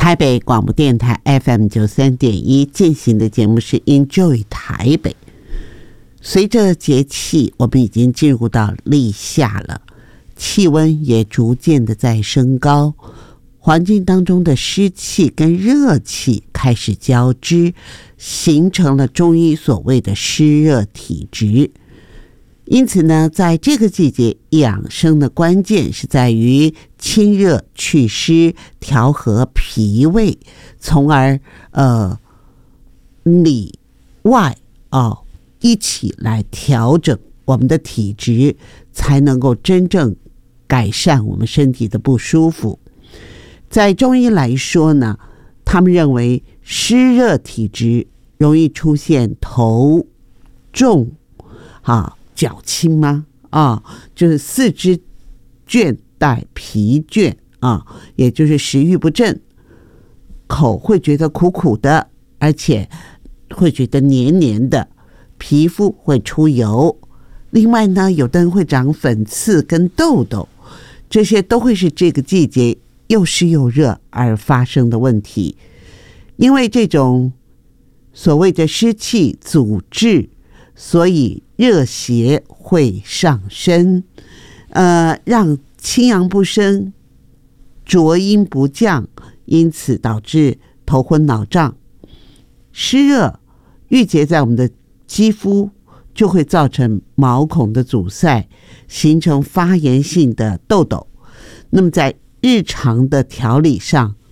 台北广播电台 FM93.1 进行的节目是 Enjoy 台北。随着节气，我们已经进入到立夏了，气温也逐渐的在升高，环境当中的湿气跟热气开始交织，形成了中医所谓的湿热体质。因此呢，在这个季节养生的关键是在于清热祛湿，调和脾胃，从而里外一起来调整我们的体质，才能够真正改善我们身体的不舒服。在中医来说呢，他们认为湿热体质容易出现头重脚轻吗？就是四肢倦怠、疲倦也就是食欲不振，口会觉得苦苦的，而且会觉得黏黏的，皮肤会出油。另外呢，有的人会长粉刺跟痘痘，这些都会是这个季节又湿又热而发生的问题。因为这种所谓的湿气阻滞，所以热邪会上升，让清阳不升，浊阴不降，因此导致头昏脑胀。湿热郁结在我们的肌肤，就会造成毛孔的阻塞，形成发炎性的痘痘。那么在日常的调理上，